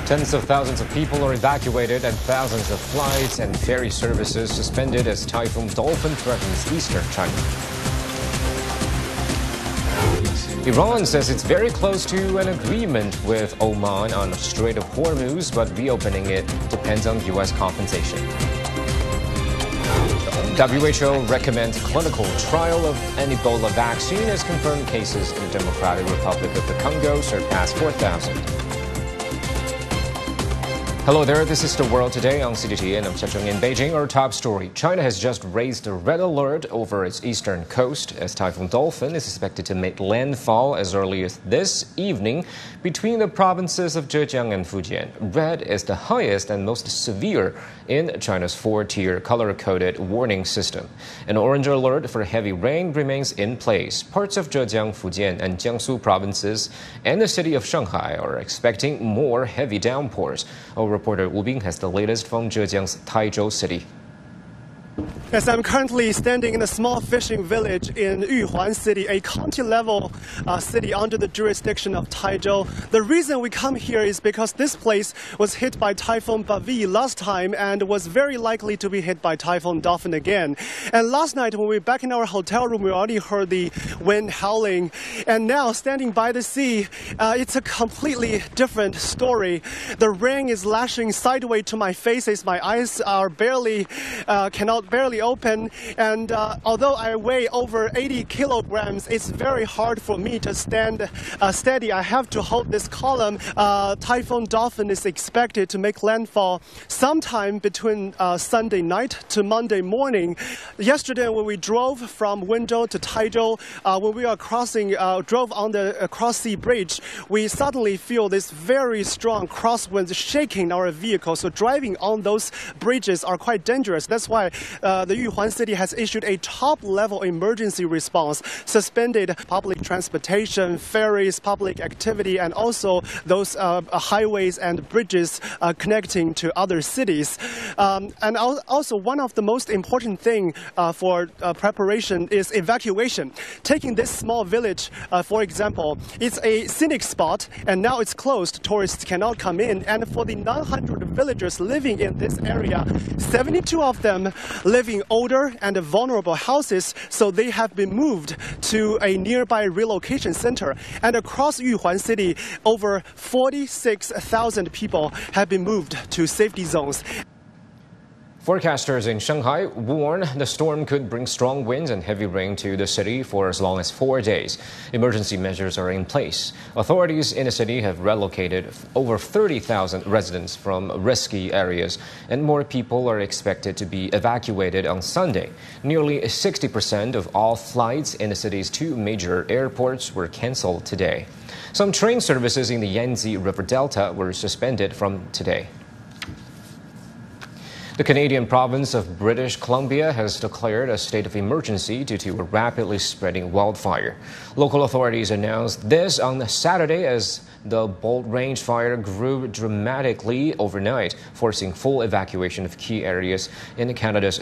Tens of thousands of people are evacuated and thousands of flights and ferry services suspended as Typhoon Dolphin threatens eastern China. Iran says it's very close to an agreement with Oman on Strait of Hormuz, but reopening it depends on U.S. compensation. WHO recommends clinical trial of an Ebola vaccine as confirmed cases in the Democratic Republic of the Congo surpass 4,000. Hello there, this is The World Today on CGTN. I'm Xiaocheng in Beijing. Our top story. China has just raised a red alert over its eastern coast as Typhoon Dolphin is expected to make landfall as early as this evening between the provinces of Zhejiang and Fujian. Red is the highest and most severe in China's four-tier color-coded warning system. An orange alert for heavy rain remains in place. Parts of Zhejiang, Fujian, and Jiangsu provinces and the city of Shanghai are expecting more heavy downpours. Our reporter Wu Bing has the latest from Zhejiang's Taizhou city. Yes, I'm currently standing in a small fishing village in Yuhuan City, a county-level city under the jurisdiction of Taizhou. The reason we come here is because this place was hit by Typhoon Bavi last time and was very likely to be hit by Typhoon Dolphin again. And last night when we were back in our hotel room, we already heard the wind howling. And now, standing by the sea, it's a completely different story. The rain is lashing sideways to my face as my eyes are barely open, and although I weigh over 80 kilograms, it's very hard for me to stand steady. I have to hold this column. Typhoon Dolphin is expected to make landfall sometime between Sunday night to Monday morning. Yesterday, when we drove from Wenzhou to Taizhou, when we are drove on the cross-sea bridge, we suddenly feel this very strong crosswinds shaking our vehicle. So driving on those bridges are quite dangerous. That's why the Yuhuan City has issued a top-level emergency response, suspended public transportation, ferries, public activity, and also those highways and bridges connecting to other cities. And also, one of the most important things for preparation is evacuation. Taking this small village, for example, it's a scenic spot, and now it's closed. Tourists cannot come in. And for the 900 villagers living in this area, 72 of them live in older and vulnerable houses, so they have been moved to a nearby relocation center. And across Yuhuan City, over 46,000 people have been moved to safety zones. Forecasters in Shanghai warn the storm could bring strong winds and heavy rain to the city for as long as 4 days. Emergency measures are in place. Authorities in the city have relocated over 30,000 residents from risky areas, and more people are expected to be evacuated on Sunday. Nearly 60% of all flights in the city's two major airports were canceled today. Some train services in the Yangtze River Delta were suspended from today. The Canadian province of British Columbia has declared a state of emergency due to a rapidly spreading wildfire. Local authorities announced this on Saturday as the Bolt Range fire grew dramatically overnight, forcing full evacuation of key areas in Canada's